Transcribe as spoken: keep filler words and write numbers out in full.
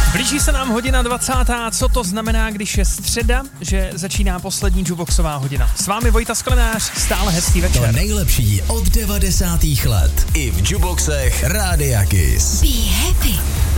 Blíží se nám hodina dvacátá. Co to znamená, když je středa, že začíná poslední jukeboxová hodina? S vámi Vojta Sklenář, stále hezký večer. To nejlepší od devadesátých let. I v jukeboxech Rádia Kiss. Be happy.